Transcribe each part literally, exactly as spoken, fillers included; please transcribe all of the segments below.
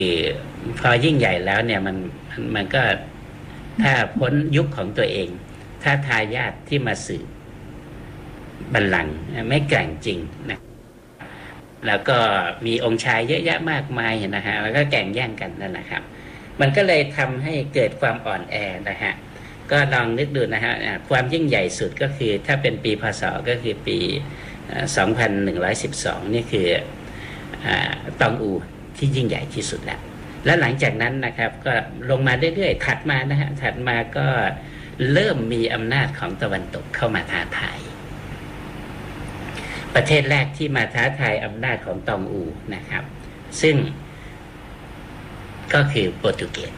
พอยิ่งใหญ่แล้วเนี่ยมันมันก็ถ้าพ้นยุคของตัวเองถ้าทายาทที่มาสืบบัลลังก์ไม่แกร่งจริงนะแล้วก็มีองค์ชายเยอะแยะมากมายนะฮะแล้วก็แข่งแย่งกันนั่นแหละครับมันก็เลยทำให้เกิดความอ่อนแอนะฮะก็ลองนึกดูนะฮะความยิ่งใหญ่สุดก็คือถ้าเป็นปีพศก็คือปีสองพันหนึ่งร้อยสิบสองนี่คือตองอูที่ยิ่งใหญ่ที่สุดแล้วแล้วหลังจากนั้นนะครับก็ลงมาเรื่อยๆถัดมานะฮะถัดมาก็เริ่มมีอำนาจของตะวันตกเข้ามาท้าทายประเทศแรกที่มาท้าทายอำนาจของตองอูนะครับซึ่งก็คือโปรตุเกส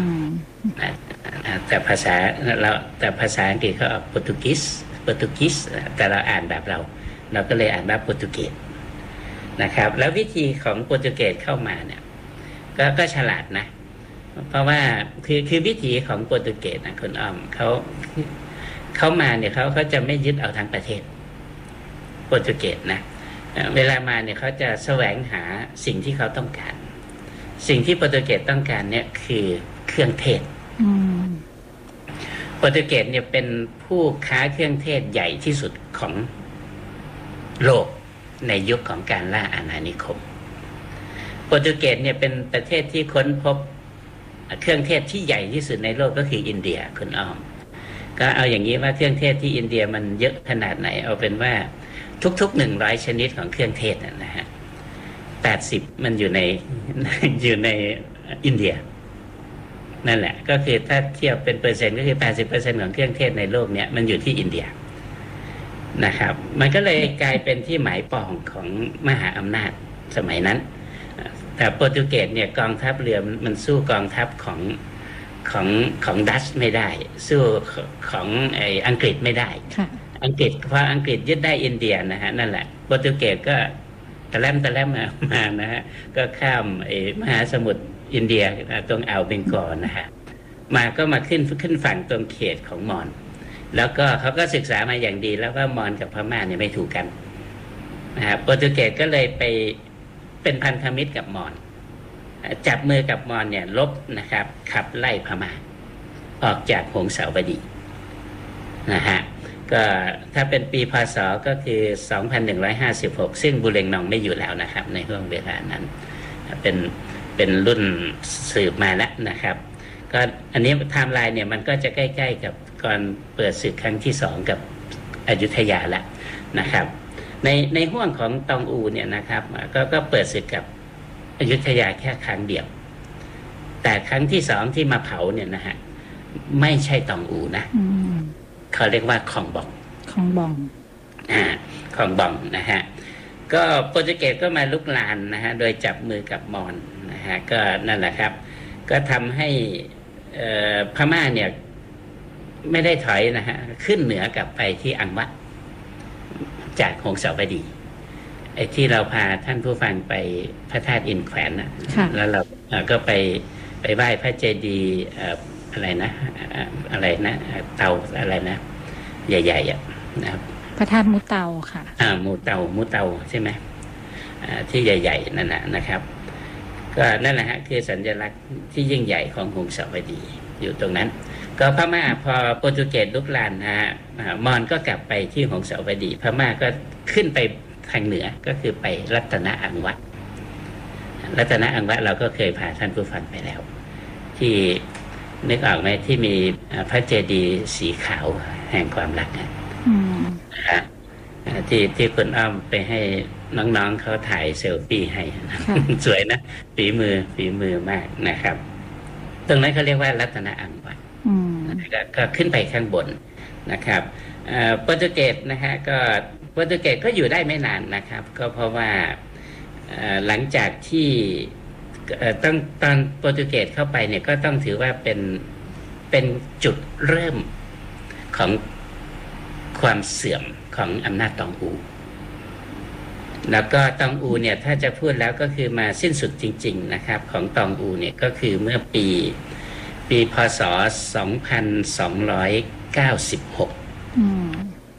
แต่ภาษาเราแต่ภาษาอังกฤษเขาออกโปรตุกิสโปรตุกิสแต่เราอ่านแบบเราเราก็เลยอ่านว่าโปรตุเกสนะครับแล้ววิธีของโปรตุเกสเข้ามาเนี่ยก็ก็ฉลาดนะเพราะว่าคือคือวิธีของโปรตุเกสนะคุณอ้อมเขาเขามาเนี่ยเขาเขาจะไม่ยึดเอาทั้งประเทศโปรตุเกสนะเวลามาเนี่ยเขาจะแสวงหาสิ่งที่เขาต้องการสิ่งที่โปรตุเกสต้องการเนี่ยคือเครื่องเทศโปรตุเกสเนี่ยเป็นผู้ค้าเครื่องเทศใหญ่ที่สุดของโลกในยุคของการล่าอาณานิคมโปรตุเกสเนี่ยเป็นประเทศที่ค้นพบเครื่องเทศที่ใหญ่ที่สุดในโลกก็คืออินเดียคุณอ้อมก็เอาอย่างนี้ว่าเครื่องเทศที่อินเดียมันเยอะขนาดไหนเอาเป็นว่าทุกๆหนึ่งร้อยชนิดของเครื่องเทศนะฮะแปดสิบมันอยู่ในอยู่ในอินเดียนั่นแหละก็คือถ้าเทียบเป็นเปอร์เซ็นต์ก็คือ แปดสิบเปอร์เซ็นต์ ของเครื่องเทศในโลกเนี้ยมันอยู่ที่อินเดียนะครับมันก็เลยกลายเป็นที่หมายปองของมหาอำนาจสมัยนั้นแต่โปรตุเกสเนี่ยกองทัพเรือมันสู้กองทัพของของของดัชไม่ได้สู้ของไอ้อังกฤษไม่ได้อังกฤษพออังกฤษยึดได้อินเดียนะฮะนั่นแหละโปรตุเกสก็ตะแลมตะแลมมามานะฮะก็ข้ามไอ้มหาสมุทรอินเดียตรงอ่าวเบงกอลนะฮะมาก็มาขึ้นขึ้นฝั่งตรงเขตของมอญแล้วก็เขาก็ศึกษามาอย่างดีแล้วว่ามอญกับพม่าเนี่ยไม่ถูกกันนะฮะโปรตุเกสก็เลยไปเป็นพันธมิตรกับมอญจับมือกับมอญเนี่ยลบนะครับขับไล่พม่าออกจากหงสาวดีนะฮะก็ถ้าเป็นปีพศก็คือสองพันหนึ่งร้อยห้าสิบหกซึ่งบุเรงนองไม่อยู่แล้วนะครับในช่วงเวลานั้นเป็นเป็นรุ่นสืบมาแล้วนะครับก็อันนี้ไทม์ไลน์เนี่ยมันก็จะใกล้ๆกับก่อนเปิดศึกครั้งที่สองกับอยุธยาแล้วนะครับในในห่วงของตองอูเนี่ยนะครับก็ก็เปิดศึกกับอยุธยาแค่ครั้งเดียวแต่ครั้งที่สองที่มาเผาเนี่ยนะฮะไม่ใช่ตองอูนะเขาเรียกว่าคองบองคองบองอ่าคองบองนะฮะก็โปรตุเกสก็มาลุกลานนะฮะโดยจับมือกับมอญนะฮะก็นั่นแหละครับก็ทำให้พม่าเนี่ยไม่ได้ถอยนะฮะขึ้นเหนือกลับไปที่อังวะจากหงสาวดีไอ้ที่เราพาท่านผู้ฟังไปพระธาตุอินแขวนนะแล้วเราก็ไปไปไหว้พระเจดีย์อะไรนะอะไรนะเตาอะไรนะใหญ่ๆอ่ะนะครับพระธาตุมุเตาค่ะอ่ามุเตามุเตาใช่ไหมอ่าที่ใหญ่ๆนั่นนะนะครับก็นั่นแหละฮะคือสัญลักษณ์ที่ยิ่งใหญ่ของหงสาวดีอยู่ตรงนั้นก็พม่าพอโปรตุเกสลุกลานนะฮะมอญก็กลับไปที่หงสาวดีพม่าก็ขึ้นไปทางเหนือก็คือไปรัตนอังวะรัตนอังวะเราก็เคยพาท่านผู้ฟังไปแล้วที่นึกออกไหมที่มีพระเจดีย์สีขาวแห่งความรักนะฮะที่ที่คุณอ้อมไปให้น้องๆเขาถ่ายเซลฟี่ให้สวยนะฝีมือฝีมือมากนะครับตรงนั้นเขาเรียกว่ารัตนอังวะก็ขึ้นไปข้างบนนะครับโปรตุเกสนะฮะก็โปรตุเกสก็อยู่ได้ไม่นานนะครับก็เพราะว่าหลังจากที่ต้องตอนโปรตุเกสเข้าไปเนี่ยก็ต้องถือว่าเป็นเป็นจุดเริ่มของความเสื่อมของอำนาจตองอูแล้วก็ตองอูเนี่ยถ้าจะพูดแล้วก็คือมาสิ้นสุดจริงๆนะครับของตองอูเนี่ยก็คือเมื่อปีปีพ.ศ. สองพันสองร้อยเก้าสิบหก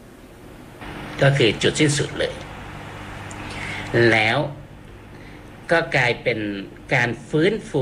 ก็คือจุดสิ้นสุดเลยแล้วก็กลายเป็นการฟื้นฟู